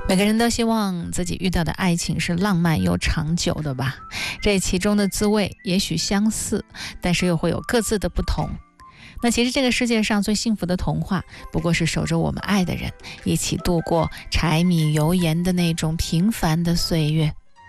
每个人都希望自己遇到的爱情是浪漫又长久的吧？这其中的滋味也许相似，但是又会有各自的不同。那其实这个世界上最幸福的童话，不过是守着我们爱的人，一起度过柴米油盐的那种平凡的岁月。